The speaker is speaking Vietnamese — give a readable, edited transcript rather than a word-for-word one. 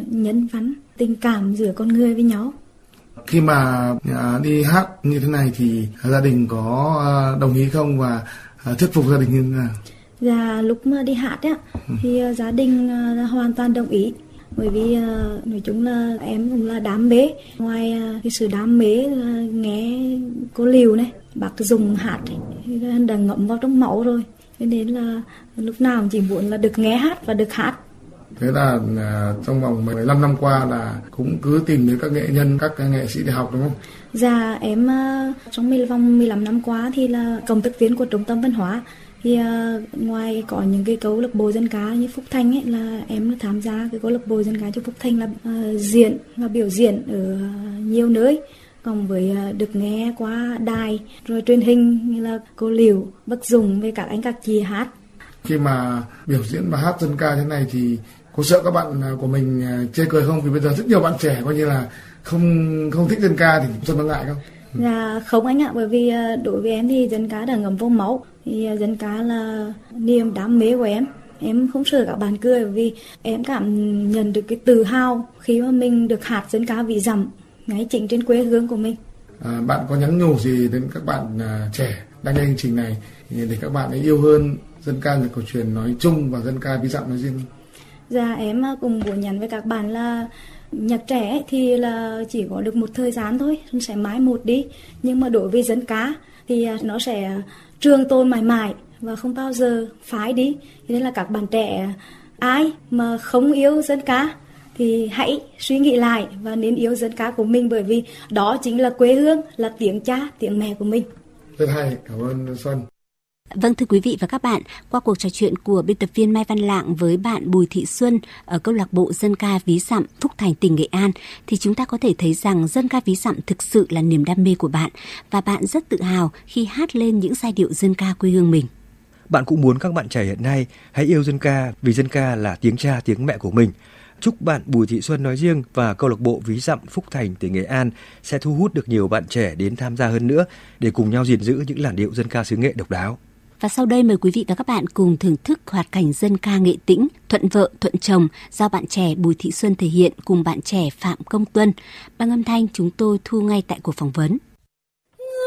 nhân văn, tình cảm giữa con người với nhau. Khi mà đi hát như thế này thì gia đình có đồng ý không và thuyết phục gia đình như thế nào? Dạ, lúc mà đi hát á thì gia đình hoàn toàn đồng ý. Bởi vì nói chung là em cũng là đam mê. Ngoài cái sự đam mê là nghe cô Liều này, bác dùng hát thì đã ngậm vào trong máu rồi. Cho nên là lúc nào cũng chỉ muốn là được nghe hát và được hát. Thế là trong vòng 15 năm qua là cũng cứ tìm đến các nghệ nhân, các nghệ sĩ để học đúng không? Dạ, em trong vòng 15 năm qua thì là cộng tác viên của Trung tâm Văn hóa. Thì ngoài có những cái câu lạc bộ dân ca như Phúc Thanh ấy, là em tham gia cái câu lạc bộ dân ca cho Phúc Thanh là diễn và biểu diễn ở nhiều nơi, còn với được nghe qua đài rồi truyền hình như là cô Liễu, bác Dùng với các anh các chị hát. Khi mà biểu diễn và hát dân ca thế này thì có sợ các bạn của mình chê cười không? Vì bây giờ rất nhiều bạn trẻ coi như là không thích dân ca thì rất lo ngại không? Dạ không anh ạ, bởi vì đối với em thì dân ca đã ngấm vào máu, thì dân ca là niềm đam mê của em. Em không sợ các bạn cười, bởi vì em cảm nhận được cái tự hào khi mà mình được hát dân ca Ví Dặm ngay chính trên quê hương của mình. Bạn có nhắn nhủ gì đến các bạn trẻ đang nghe chương trình này để các bạn ấy yêu hơn dân ca người cổ truyền nói chung và dân ca Ví Dặm nói riêng? Dạ, em cũng muốn nhắn với các bạn là nhạc trẻ thì là chỉ có được một thời gian thôi, nó sẽ mãi một đi. Nhưng mà đối với dân ca thì nó sẽ trường tồn mãi mãi và không bao giờ phai đi. Thế nên là các bạn trẻ ai mà không yêu dân ca thì hãy suy nghĩ lại và nên yêu dân ca của mình, bởi vì đó chính là quê hương, là tiếng cha, tiếng mẹ của mình. Rất hay, cảm ơn Xuân. Vâng, thưa quý vị và các bạn, qua cuộc trò chuyện của biên tập viên Mai Văn Lạng với bạn Bùi Thị Xuân ở câu lạc bộ dân ca Ví Dặm Phúc Thành, tỉnh Nghệ An, thì chúng ta có thể thấy rằng dân ca Ví Dặm thực sự là niềm đam mê của bạn và bạn rất tự hào khi hát lên những giai điệu dân ca quê hương mình. Bạn cũng muốn các bạn trẻ hiện nay hãy yêu dân ca vì dân ca là tiếng cha, tiếng mẹ của mình. Chúc bạn Bùi Thị Xuân nói riêng và câu lạc bộ Ví Dặm Phúc Thành, tỉnh Nghệ An sẽ thu hút được nhiều bạn trẻ đến tham gia hơn nữa để cùng nhau gìn giữ những làn điệu dân ca xứ Nghệ độc đáo. Và sau đây mời quý vị và các bạn cùng thưởng thức hoạt cảnh dân ca Nghệ Tĩnh Thuận vợ thuận chồng do bạn trẻ Bùi Thị Xuân thể hiện cùng bạn trẻ Phạm Công Tuân. Bằng âm thanh chúng tôi thu ngay tại cuộc phỏng vấn.